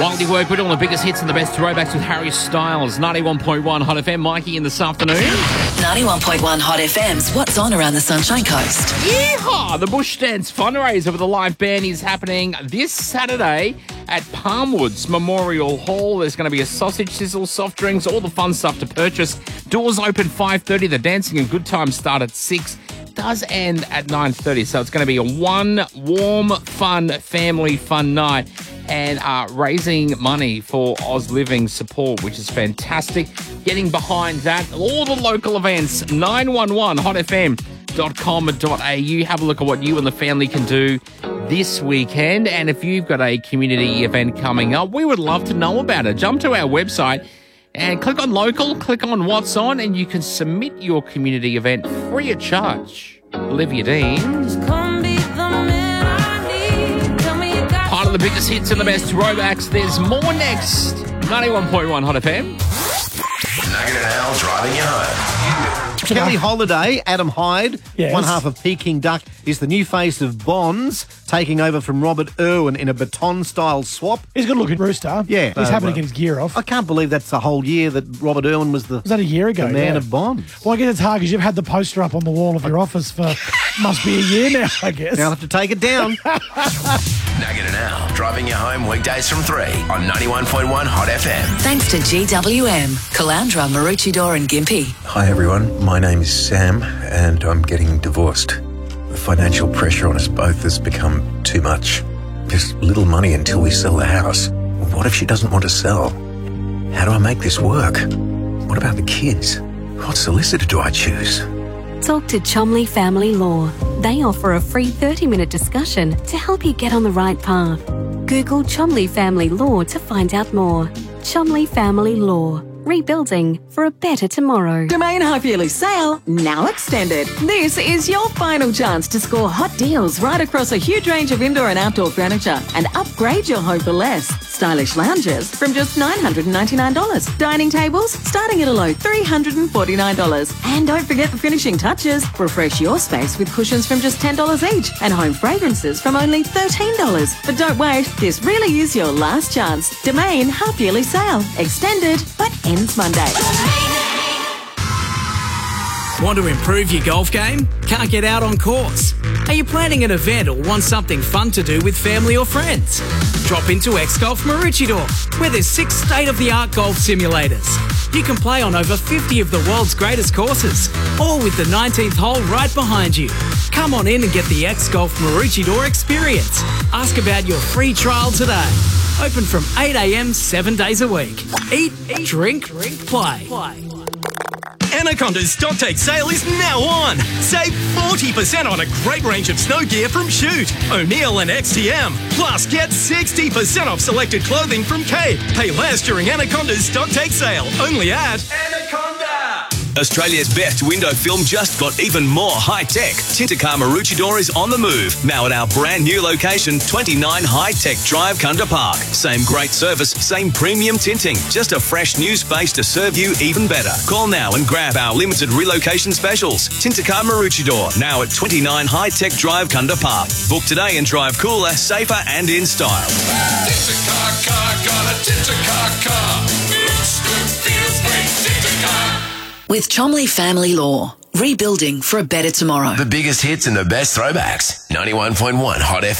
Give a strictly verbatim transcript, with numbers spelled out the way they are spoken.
While you work, we're doing the biggest hits and the best throwbacks with Harry Styles. ninety-one point one Hot F M. Mikey in this afternoon. ninety-one point one Hot F M's What's On Around the Sunshine Coast. Yeehaw! The Bush Dance fundraiser with a live band is happening this Saturday at Palmwoods Memorial Hall. There's going to be a sausage sizzle, soft drinks, all the fun stuff to purchase. Doors open five thirty. The dancing and good times start at six. Does end at nine thirty, so it's going to be a one warm, fun, family fun night and uh, raising money for Oz Living support, which is fantastic. Getting behind that, all the local events, nine one one hot f m dot com dot a u. Have a look at what you and the family can do this weekend, and if you've got a community event coming up, we would love to know about it. Jump to our website and click on local, click on what's on, and you can submit your community event free of charge. Olivia Dean. Part of the biggest hits and the best throwbacks. There's more next. ninety-one point one Hot F M. Nugget and Al driving you home. Kelly Holiday, Adam Hyde, Yes. one half of Peking Duck, is the new face of Bonds, taking over from Robert Irwin in a baton-style swap. He's got to look at Rooster. Yeah. He's Uh, having well, to get his gear off. I can't believe that's the whole year that Robert Irwin was the, Was that a year ago? the man Yeah. of Bonds. Well, I guess it's hard because you've had the poster up on the wall of your office for must be a year now, I guess. Now I'll have to take it down. Nugget and Al driving you home weekdays from three on ninety-one point one Hot F M. Thanks to G W M, Calandra, Maroochydore and Gympie. Hi everyone, my name is Sam and I'm getting divorced. The financial pressure on us both has become too much. There's little money until we sell the house. What if she doesn't want to sell? How do I make this work? What about the kids? What solicitor do I choose? Talk to Chomley Family Law. They offer a free thirty minute discussion to help you get on the right path. Google Chomley Family Law to find out more. Chomley Family Law. Rebuilding for a better tomorrow. Domain Half Yearly Sale now extended. This is your final chance to score hot deals right across a huge range of indoor and outdoor furniture and upgrade your home for less. Stylish lounges from just nine hundred ninety-nine dollars. Dining tables starting at a low three hundred forty-nine dollars. And don't forget the finishing touches. Refresh your space with cushions from just ten dollars each and home fragrances from only thirteen dollars. But don't wait, this really is your last chance. Domain Half Yearly Sale. Extended, but ends Monday. Want to improve your golf game? Can't get out on course? Are you planning an event or want something fun to do with family or friends? Drop into X-Golf Maroochydore, where there's six state-of-the-art golf simulators. You can play on over fifty of the world's greatest courses, all with the nineteenth hole right behind you. Come on in and get the X-Golf Maroochydore experience. Ask about your free trial today. Open from eight a m seven days a week. Eat, drink, play. Anaconda's stock take sale is now on. Save forty percent on a great range of snow gear from Shoot, O'Neill and X T M. Plus, get sixty percent off selected clothing from Cape. Pay less during Anaconda's stock take sale. Only at Anaconda. Australia's best window film just got even more high-tech. Tintacar Maroochydore is on the move, now at our brand new location, twenty-nine High Tech Drive, Kunda Park. Same great service, same premium tinting, just a fresh new space to serve you even better. Call now and grab our limited relocation specials. Tintacar Maroochydore, now at twenty-nine High Tech Drive, Kunda Park. Book today and drive cooler, safer and in style. Tintacar car, got a Tintacar car. Looks good, feels great, Tintacar. With Chomley Family Law. Rebuilding for a better tomorrow. The biggest hits and the best throwbacks. ninety-one point one Hot F M.